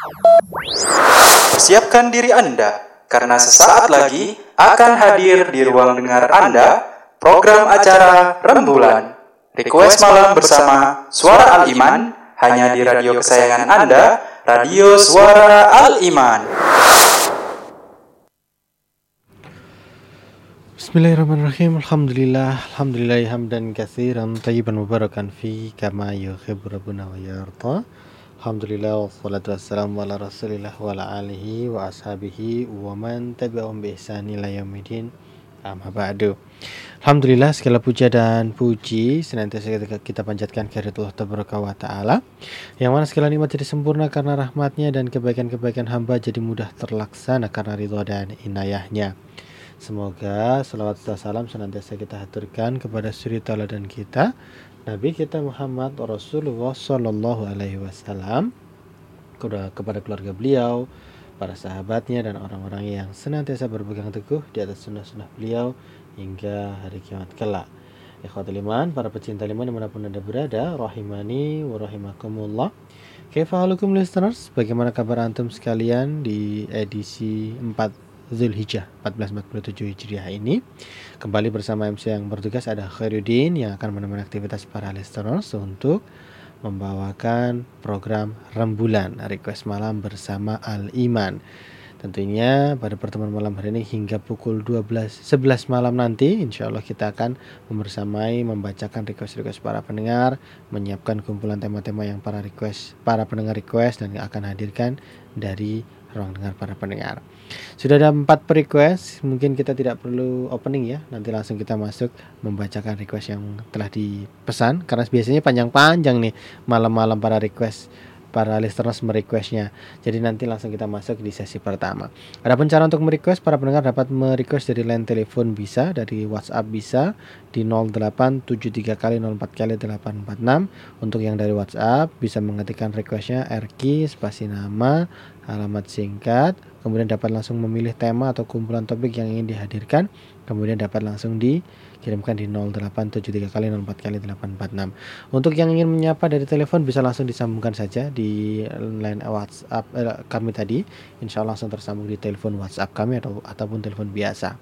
Persiapkan diri Anda, karena sesaat lagi akan hadir di ruang dengar Anda program acara Rembulan. Request malam bersama Suara Al-Iman, hanya di radio kesayangan Anda, Radio Suara Al-Iman. Bismillahirrahmanirrahim. Alhamdulillah hamdan katsiran thayyiban mubarakan fi kama yuhibbu rabbuna wa yarda. Alhamdulillah wassalatu wassalamu ala Rasulillah wa ala alihi wa ashabihi wa man tabi'ahum bi ihsan ila yaumil amma ba'du. Alhamdulillah, segala puja dan puji senantiasa kita panjatkan kehadirat Allah Tabaraka wa Ta'ala, yang mana segala nikmat jadi sempurna karena rahmatnya, dan kebaikan-kebaikan hamba jadi mudah terlaksana karena ridha dan inayahnya. Semoga salawat dan salam senantiasa kita haturkan kepada suri tauladan kita, Nabi kita Muhammad Rasulullah Sallallahu Alaihi Wasallam, kepada keluarga beliau, para sahabatnya, dan orang-orang yang senantiasa berpegang teguh di atas sunnah-sunnah beliau hingga hari kiamat kelak. Ikhwatul iman, para pecinta iman dimanapun Anda berada, rahimani wa rahimakumullah. Kaifa halukum listeners? Bagaimana kabar antum sekalian di edisi 4 Zulhijjah 1447 Hijriah ini? Kembali bersama MC yang bertugas, ada Khairuddin, yang akan menemani aktivitas para listeners untuk membawakan program Rembulan, Request Malam bersama Al-Iman. Tentunya pada pertemuan malam hari ini hingga pukul 11 malam nanti, insya Allah kita akan membersamai membacakan request-request para pendengar, menyiapkan kumpulan tema-tema yang para pendengar request, dan akan hadirkan dari ruang dengar para pendengar. Sudah ada 4 request, mungkin kita tidak perlu opening ya, nanti langsung kita masuk membacakan request yang telah dipesan, karena biasanya panjang-panjang nih malam-malam para listeners merequestnya. Jadi nanti langsung kita masuk di sesi pertama. Adapun cara untuk merequest, para pendengar dapat merequest dari line telepon bisa, dari WhatsApp bisa di 0873 kali 04 kali 846. Untuk yang dari WhatsApp bisa mengetikkan requestnya RQ spasi nama, alamat singkat, kemudian dapat langsung memilih tema atau kumpulan topik yang ingin dihadirkan, kemudian dapat langsung dikirimkan di 0873 kali 04 kali 846. Untuk yang ingin menyapa dari telepon bisa langsung disambungkan saja di line WhatsApp kami tadi, insya Allah langsung tersambung di telepon WhatsApp kami ataupun telepon biasa.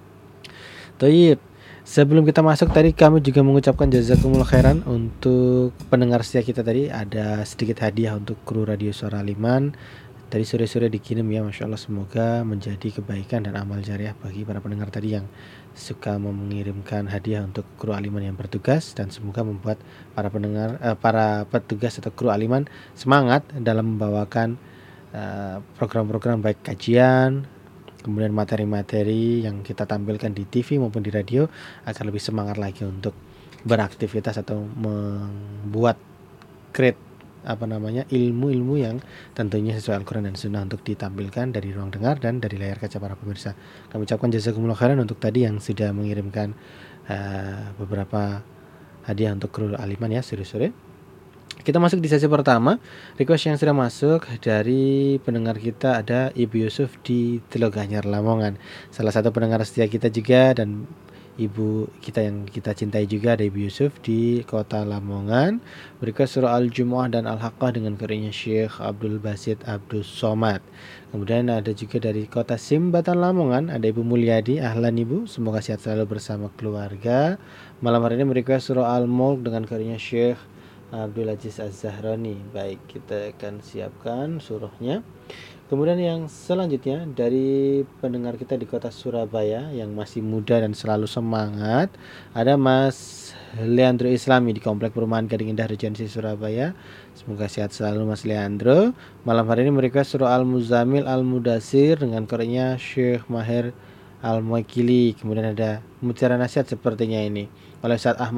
Toyib, sebelum kita masuk tadi kami juga mengucapkan jazakumullah khairan untuk pendengar setia kita tadi. Ada sedikit hadiah untuk kru Radio Suara Al-Iman. Tadi sore-sore dikirim ya, Masya Allah, semoga menjadi kebaikan dan amal jariah bagi para pendengar tadi yang suka mengirimkan hadiah untuk kru Al-Iman yang bertugas, dan semoga membuat para petugas atau kru Al-Iman semangat dalam membawakan program-program baik kajian, kemudian materi-materi yang kita tampilkan di TV maupun di radio, agar lebih semangat lagi untuk beraktivitas atau membuat ilmu-ilmu yang tentunya sesuai Al-Quran dan Sunnah untuk ditampilkan dari ruang dengar dan dari layar kaca para pemirsa. Kami ucapkan jazakumullah khairan untuk tadi yang sudah mengirimkan beberapa hadiah untuk kru Al-Iman ya sore-sore. Kita masuk di sesi pertama. Request yang sudah masuk dari pendengar kita ada Ibu Yusuf di Teloganyar, Lamongan. Salah satu pendengar setia kita juga, dan ibu kita yang kita cintai juga, ada Ibu Yusuf di kota Lamongan. Berikut surah Al-Jumu'ah dan Al-Haqqah dengan karyanya Syekh Abdul Basit Abdul Somad. Kemudian ada juga dari kota Simbatan Lamongan, ada Ibu Mulyadi. Ahlan Ibu, semoga sehat selalu bersama keluarga. Malam hari ini merequest surah Al-Mulk dengan karyanya Syekh Abdul Aziz Az-Zahrani. Baik, kita akan siapkan surahnya. Kemudian yang selanjutnya dari pendengar kita di kota Surabaya yang masih muda dan selalu semangat, ada Mas Leandro Islami di Komplek Perumahan Gading Indah Regency Surabaya. Semoga sehat selalu Mas Leandro. Malam hari ini merequest surah Al-Muzammil Al-Mudasir dengan koreknya Syekh Maher Al-Muakili. Kemudian ada mutiara nasihat sepertinya ini oleh Ustaz Ahmad